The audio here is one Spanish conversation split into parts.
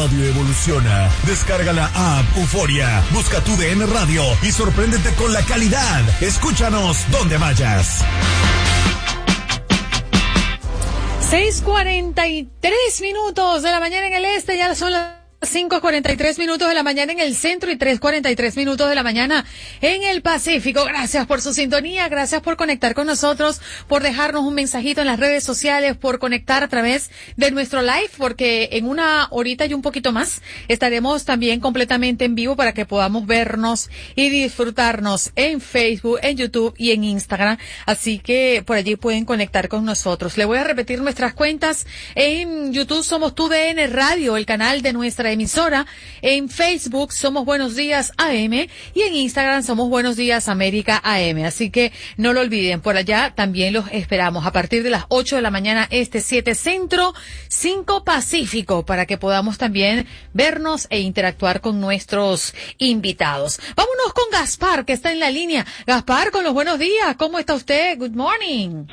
radio evoluciona. Descarga la app Euforia, busca tu DN Radio y sorpréndete con la calidad. Escúchanos donde vayas. 6:43 de la mañana en el este, ya son las 5:43 de la mañana en el centro y 3:43 de la mañana en el Pacífico. Gracias por su sintonía, gracias por conectar con nosotros, por dejarnos un mensajito en las redes sociales, por conectar a través de nuestro live, porque en una horita y un poquito más estaremos también completamente en vivo para que podamos vernos y disfrutarnos en Facebook, en YouTube y en Instagram. Así que por allí pueden conectar con nosotros. Le voy a repetir nuestras cuentas. En YouTube somos TUDN Radio, el canal de nuestra emisora. En Facebook somos Buenos Días AM y en Instagram somos Buenos Días América AM. Así que no lo olviden, por allá también los esperamos a partir de las 8 de la mañana, 7 Centro, 5 Pacífico, para que podamos también vernos e interactuar con nuestros invitados. Vámonos con Gaspar, que está en la línea. Gaspar, con los buenos días. ¿Cómo está usted? Good morning.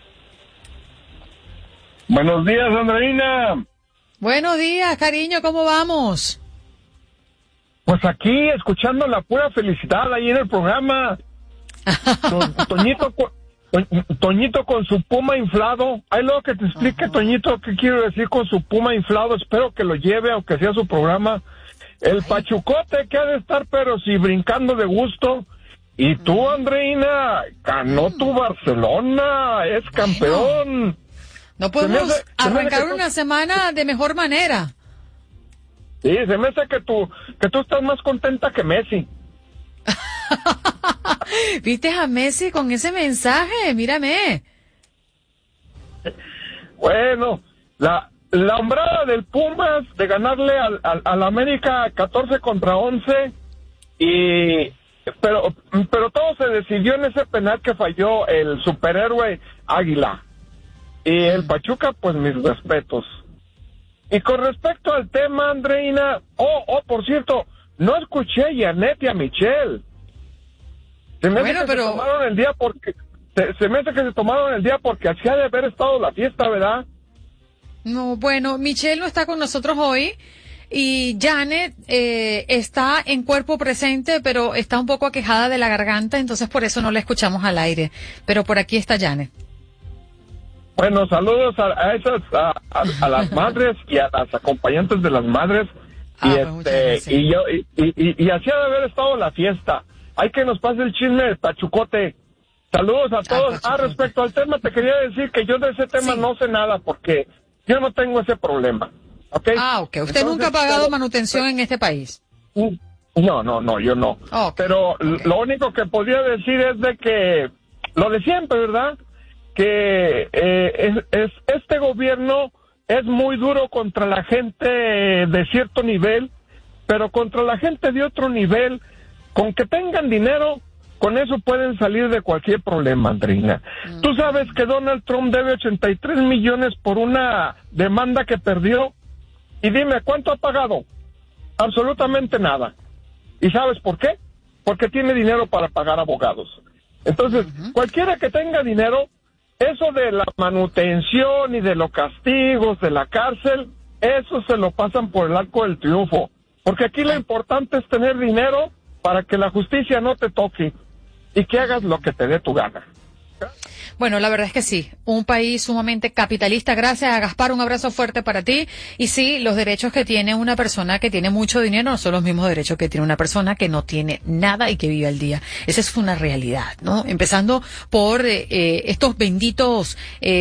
Buenos días, Andreina. Buenos días, cariño, ¿cómo vamos? Pues aquí, escuchando la pura felicidad ahí en el programa. Toñito con su puma inflado. Ahí luego que te explique, Toñito, qué quiero decir con su puma inflado. Espero que lo lleve, aunque sea su programa. El Pachucote que ha de estar, pero sí, brincando de gusto. Y tú, Andreina, ganó tu Barcelona, es campeón. No podemos arrancar una semana de mejor manera. Sí, se me hace que tú estás más contenta que Messi. ¿Viste a Messi con ese mensaje? Mírame. Bueno, la hombrada del Pumas de ganarle al América 14-11 pero todo se decidió en ese penal que falló el superhéroe Águila. Y el Pachuca, pues mis respetos. Y con respecto al tema, Andreina, por cierto, no escuché a Janet y a Michelle. Se me hace que se tomaron el día porque hacía de haber estado la fiesta, ¿verdad? No, bueno, Michelle no está con nosotros hoy y Janet está en cuerpo presente, pero está un poco aquejada de la garganta, entonces por eso no la escuchamos al aire. Pero por aquí está Janet. Bueno, saludos a las madres y a las acompañantes de las madres. Y así ha de haber estado la fiesta. Hay que nos pase el chisme del Pachucote. Saludos a todos. Respecto al tema, te quería decir que yo de ese tema no sé nada porque yo no tengo ese problema. ¿Okay? Ok. ¿Usted nunca ha pagado manutención en este país? No, yo no. Okay. Pero lo único que podría decir es de que, lo de siempre, ¿verdad? Que este gobierno es muy duro contra la gente de cierto nivel, pero contra la gente de otro nivel, con que tengan dinero, con eso pueden salir de cualquier problema, Andreina. Tú sabes que Donald Trump debe 83 millones por una demanda que perdió, y dime, ¿cuánto ha pagado? Absolutamente nada. ¿Y sabes por qué? Porque tiene dinero para pagar abogados. Entonces, cualquiera que tenga dinero, eso de la manutención y de los castigos, de la cárcel, eso se lo pasan por el arco del triunfo. Porque aquí lo importante es tener dinero para que la justicia no te toque y que hagas lo que te dé tu gana. Bueno, la verdad es que sí, un país sumamente capitalista. Gracias a Gaspar, un abrazo fuerte para ti. Y sí, los derechos que tiene una persona que tiene mucho dinero no son los mismos derechos que tiene una persona que no tiene nada y que vive al día. Esa es una realidad, ¿no? Empezando por estos benditos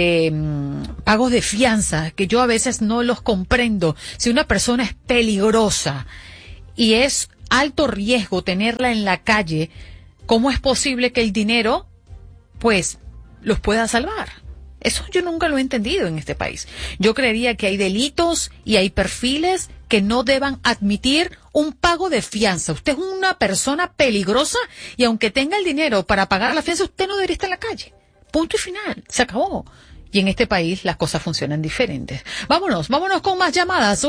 pagos de fianza, que yo a veces no los comprendo. Si una persona es peligrosa y es alto riesgo tenerla en la calle, ¿cómo es posible que el dinero, pues, los pueda salvar? Eso yo nunca lo he entendido en este país. Yo creería que hay delitos y hay perfiles que no deban admitir un pago de fianza. Usted es una persona peligrosa y aunque tenga el dinero para pagar la fianza, usted no debería estar en la calle. Punto y final. Se acabó. Y en este país las cosas funcionan diferentes. Vámonos con más llamadas.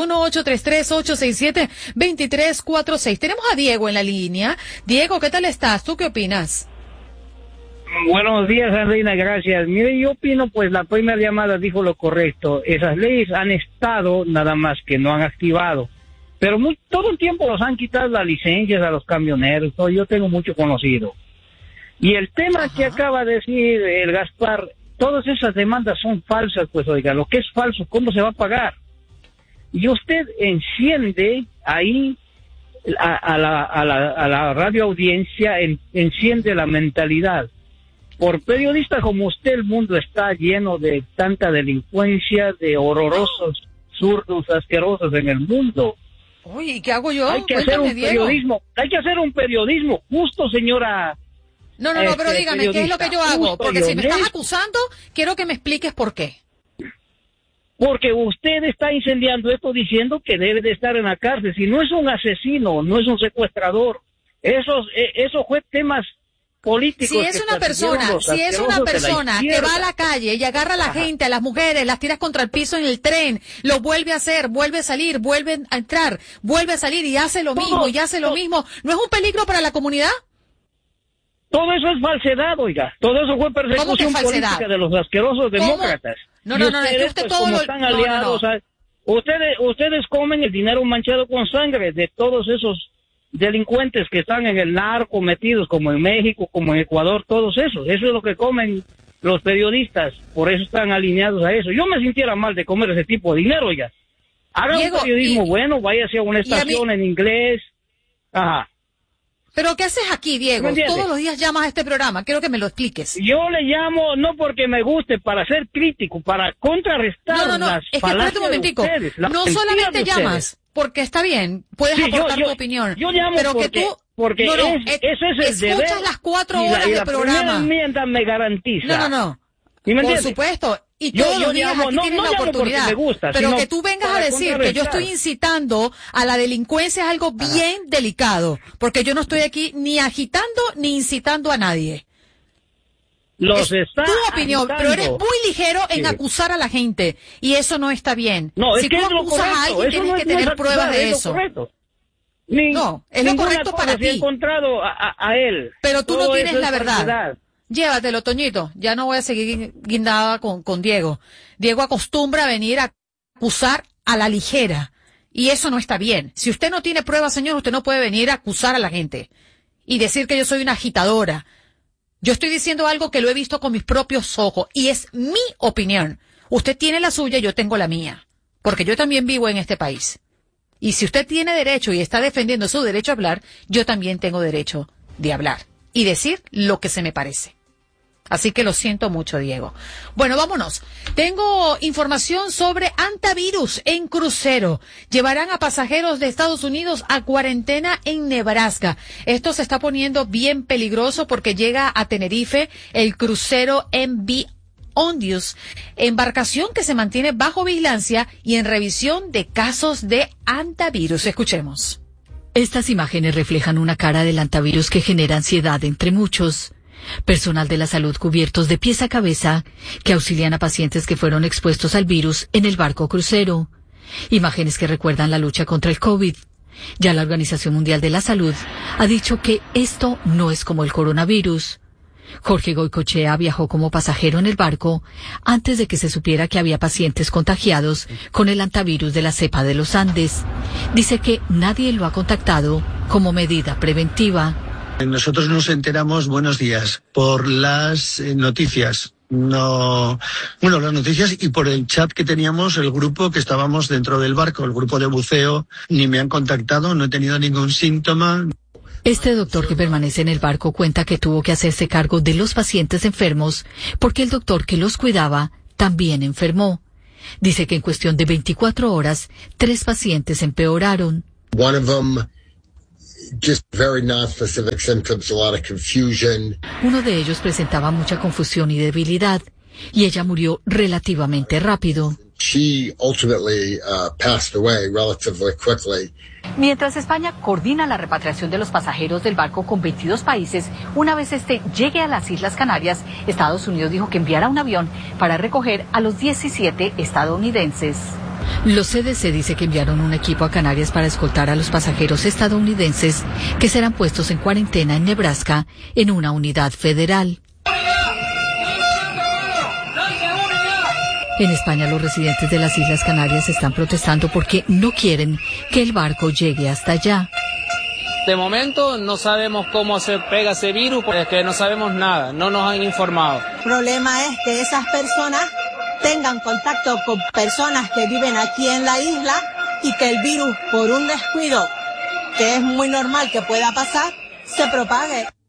1-833-867-2346. Tenemos a Diego en la línea. Diego, ¿qué tal estás? ¿Tú qué opinas? Buenos días, Andreina, gracias. Mire, yo opino, pues la primera llamada dijo lo correcto. Esas leyes han estado, nada más que no han activado. pero todo el tiempo los han quitado las licencias a los camioneros. Yo tengo mucho conocido. Y el tema que acaba de decir el Gaspar, todas esas demandas son falsas, pues oiga, lo que es falso, ¿cómo se va a pagar? Y usted enciende ahí a la radio audiencia, enciende la mentalidad. Por periodistas como usted, el mundo está lleno de tanta delincuencia, de horrorosos, zurdos, asquerosos en el mundo. Oye, ¿y qué hago yo? Hay que hacer un periodismo justo, señora. No, pero dígame, ¿qué es lo que yo hago? Porque si me estás acusando, quiero que me expliques por qué. Porque usted está incendiando esto diciendo que debe de estar en la cárcel. Si no es un asesino, no es un secuestrador. Eso fue temas políticos. Si es una persona que va a la calle y agarra a la gente, a las mujeres, las tiras contra el piso en el tren, lo vuelve a hacer, vuelve a salir, vuelve a entrar, vuelve a salir y hace lo mismo, ¿no es un peligro para la comunidad? Todo eso es falsedad, oiga. Todo eso fue persecución política de los asquerosos demócratas. No, es que todo lo... están aliados, ustedes comen el dinero manchado con sangre de todos esos delincuentes que están en el narco metidos, como en México, como en Ecuador, todos esos. Eso es lo que comen los periodistas, por eso están alineados a eso. Yo me sintiera mal de comer ese tipo de dinero, ya. Haga un periodismo bueno, váyase a una estación en inglés. Ajá. ¿Pero qué haces aquí, Diego? Todos los días llamas a este programa, quiero que me lo expliques. Yo le llamo no porque me guste, para ser crítico, para contrarrestar las falacias un momentico. de ustedes. No solamente llamas, porque está bien, puedes aportar tu opinión. Yo llamo pero porque ese es el deber. Escuchas las 4 horas de programa. La enmienda me garantiza. No. ¿Sí me entiendes? Por supuesto. Y todos los días aquí tienes la oportunidad. Me gusta, pero que tú vengas a decir que yo estoy incitando a la delincuencia es algo bien delicado. Porque yo no estoy aquí ni agitando ni incitando a nadie. Es tu opinión, pero eres muy ligero en acusar a la gente. Y eso no está bien. No, si tú acusas a alguien, tienes que tener pruebas de eso. No, es lo correcto para ti. He encontrado a él. Pero tú no tienes la verdad. Llévatelo, Toñito. Ya no voy a seguir guindada con Diego. Diego acostumbra a venir a acusar a la ligera. Y eso no está bien. Si usted no tiene pruebas, señor, usted no puede venir a acusar a la gente. Y decir que yo soy una agitadora. Yo estoy diciendo algo que lo he visto con mis propios ojos. Y es mi opinión. Usted tiene la suya y yo tengo la mía. Porque yo también vivo en este país. Y si usted tiene derecho y está defendiendo su derecho a hablar, yo también tengo derecho de hablar. Y decir lo que se me parece. Así que lo siento mucho, Diego. Bueno, vámonos. Tengo información sobre antivirus en crucero. Llevarán a pasajeros de Estados Unidos a cuarentena en Nebraska. Esto se está poniendo bien peligroso porque llega a Tenerife el crucero MV Ondius, embarcación que se mantiene bajo vigilancia y en revisión de casos de antivirus. Escuchemos. Estas imágenes reflejan una cara del antivirus que genera ansiedad entre muchos. Personal de la salud cubiertos de pies a cabeza que auxilian a pacientes que fueron expuestos al virus en el barco crucero. Imágenes que recuerdan la lucha contra el COVID. Ya la Organización Mundial de la Salud ha dicho que esto no es como el coronavirus. Jorge Goicoechea viajó como pasajero en el barco antes de que se supiera que había pacientes contagiados con el antivirus de la cepa de los Andes. Dice que nadie lo ha contactado como medida preventiva. Nosotros nos enteramos, buenos días, por las noticias. Las noticias y por el chat que teníamos, el grupo que estábamos dentro del barco, el grupo de buceo, ni me han contactado, no he tenido ningún síntoma. Este doctor que permanece en el barco cuenta que tuvo que hacerse cargo de los pacientes enfermos porque el doctor que los cuidaba también enfermó. Dice que en cuestión de 24 horas, 3 pacientes empeoraron. One of them, just very non-specific symptoms, a lot of confusion. Uno de ellos presentaba mucha confusión y debilidad, y ella murió relativamente rápido. She ultimately passed away relatively quickly. Mientras España coordina la repatriación de los pasajeros del barco con 22 países, una vez este llegue a las Islas Canarias, Estados Unidos dijo que enviará un avión para recoger a los 17 estadounidenses. Los CDC dice que enviaron un equipo a Canarias para escoltar a los pasajeros estadounidenses que serán puestos en cuarentena en Nebraska en una unidad federal. En España, los residentes de las Islas Canarias están protestando porque no quieren que el barco llegue hasta allá. De momento no sabemos cómo se pega ese virus, porque es que no sabemos nada, no nos han informado. El problema es que esas personas tengan contacto con personas que viven aquí en la isla y que el virus, por un descuido que es muy normal que pueda pasar, se propague.